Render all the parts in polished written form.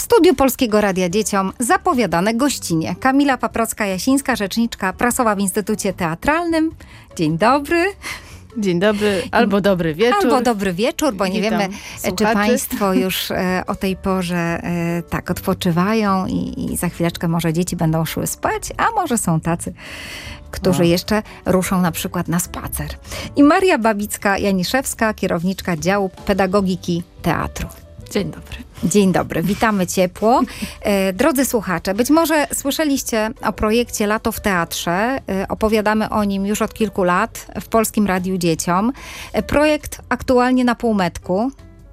studiu Polskiego Radia Dzieciom zapowiadane gościnie. Kamila Paprocka-Jasińska, rzeczniczka prasowa w Instytucie Teatralnym. Dzień dobry. Dzień dobry, albo dobry wieczór. Albo dobry wieczór, bo nie wiemy, słuchaczy. czy państwo już o tej porze tak odpoczywają i za chwileczkę może dzieci będą szły spać, a może są tacy, którzy jeszcze ruszą na przykład na spacer. I Maria Babicka-Janiszewska, kierowniczka działu pedagogiki teatru. Dzień dobry. Dzień dobry, witamy ciepło. Drodzy słuchacze, być może słyszeliście o projekcie Lato w Teatrze. Opowiadamy o nim już od kilku lat w Polskim Radiu Dzieciom. Projekt aktualnie na półmetku.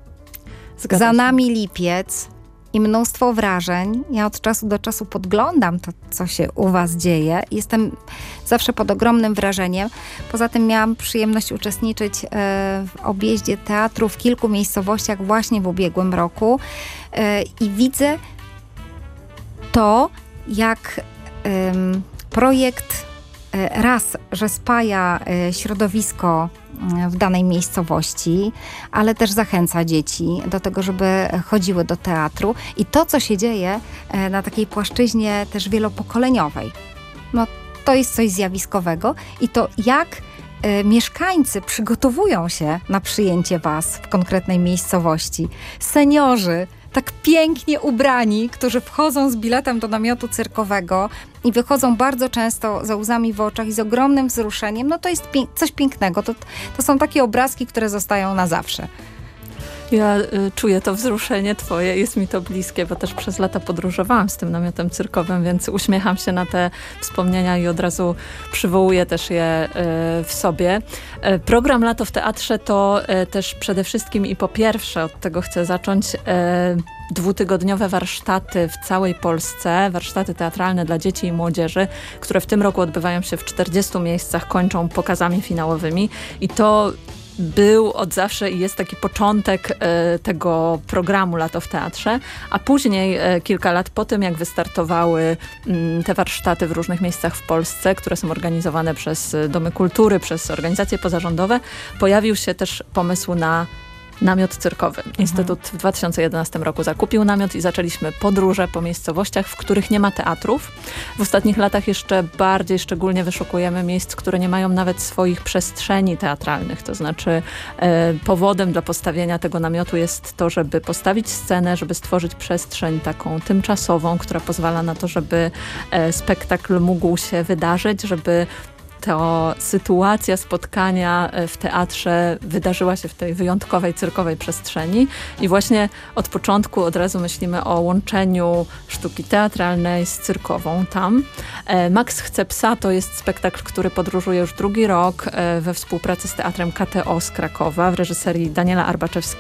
Za nami lipiec i mnóstwo wrażeń. Ja od czasu do czasu podglądam to, co się u was dzieje. Jestem zawsze pod ogromnym wrażeniem. Poza tym miałam przyjemność uczestniczyć w objeździe teatru w kilku miejscowościach właśnie w ubiegłym roku. I widzę to, jak projekt raz, że spaja środowisko w danej miejscowości, ale też zachęca dzieci do tego, żeby chodziły do teatru. I to, co się dzieje na takiej płaszczyźnie też wielopokoleniowej, no to jest coś zjawiskowego. I to jak mieszkańcy przygotowują się na przyjęcie was w konkretnej miejscowości. Seniorzy, tak pięknie ubrani, którzy wchodzą z biletem do namiotu cyrkowego i wychodzą bardzo często ze łzami w oczach i z ogromnym wzruszeniem, no to jest coś pięknego. To są takie obrazki, które zostają na zawsze. Ja czuję to wzruszenie twoje, jest mi to bliskie, bo też przez lata podróżowałam z tym namiotem cyrkowym, więc uśmiecham się na te wspomnienia i od razu przywołuję też je w sobie. Program Lato w Teatrze to też przede wszystkim i po pierwsze, od tego chcę zacząć, dwutygodniowe warsztaty w całej Polsce, warsztaty teatralne dla dzieci i młodzieży, które w tym roku odbywają się w 40 miejscach, kończą pokazami finałowymi i to był od zawsze i jest taki początek tego programu Lato w Teatrze, a później kilka lat po tym, jak wystartowały te warsztaty w różnych miejscach w Polsce, które są organizowane przez Domy Kultury, przez organizacje pozarządowe, pojawił się też pomysł na namiot cyrkowy. Instytut w 2011 roku zakupił namiot i zaczęliśmy podróże po miejscowościach, w których nie ma teatrów. W ostatnich latach jeszcze bardziej szczególnie wyszukujemy miejsc, które nie mają nawet swoich przestrzeni teatralnych. To znaczy powodem dla postawienia tego namiotu jest to, żeby postawić scenę, żeby stworzyć przestrzeń taką tymczasową, która pozwala na to, żeby spektakl mógł się wydarzyć, żeby to sytuacja spotkania w teatrze wydarzyła się w tej wyjątkowej, cyrkowej przestrzeni. I właśnie od początku od razu myślimy o łączeniu sztuki teatralnej z cyrkową tam. Max chce psa to jest spektakl, który podróżuje już drugi rok we współpracy z Teatrem KTO z Krakowa w reżyserii Daniela Arbaczewskiego.